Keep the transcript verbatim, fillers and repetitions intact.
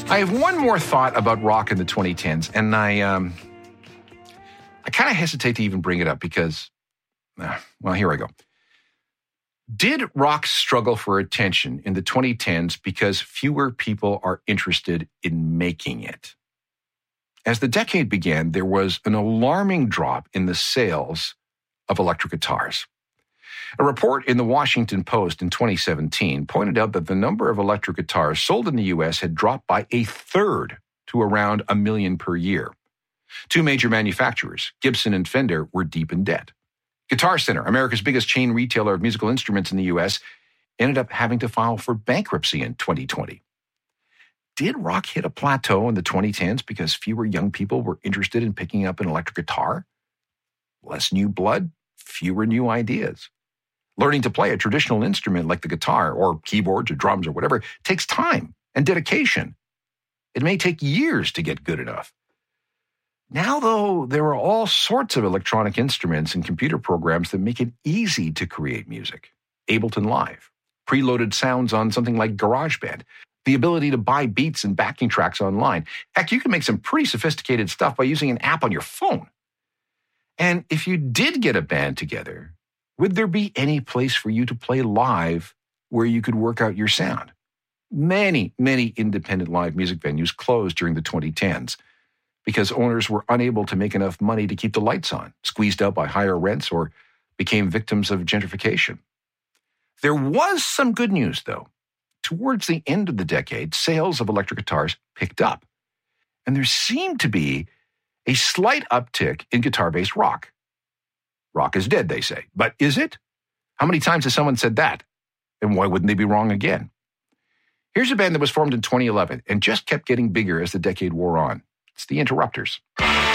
I have one more thought about rock in the twenty tens, and I um, I kind of hesitate to even bring it up because, uh, well, here I go. Did rock struggle for attention in the twenty tens because fewer people are interested in making it? As the decade began, there was an alarming drop in the sales of electric guitars. A report in the Washington Post in twenty seventeen pointed out that the number of electric guitars sold in the U S had dropped by a third to around a million per year. Two major manufacturers, Gibson and Fender, were deep in debt. Guitar Center, America's biggest chain retailer of musical instruments in the U S, ended up having to file for bankruptcy in twenty twenty. Did rock hit a plateau in the twenty tens because fewer young people were interested in picking up an electric guitar? Less new blood, fewer new ideas. Learning to play a traditional instrument like the guitar or keyboards or drums or whatever takes time and dedication. It may take years to get good enough. Now, though, there are all sorts of electronic instruments and computer programs that make it easy to create music. Ableton Live, preloaded sounds on something like GarageBand, the ability to buy beats and backing tracks online. Heck, you can make some pretty sophisticated stuff by using an app on your phone. And if you did get a band together, would there be any place for you to play live where you could work out your sound? Many, many independent live music venues closed during the twenty tens because owners were unable to make enough money to keep the lights on, squeezed out by higher rents, or became victims of gentrification. There was some good news, though. Towards the end of the decade, sales of electric guitars picked up, and there seemed to be a slight uptick in guitar-based rock. Rock is dead, they say. But is it? How many times has someone said that? And why wouldn't they be wrong again? Here's a band that was formed in twenty eleven and just kept getting bigger as the decade wore on. It's the Interrupters.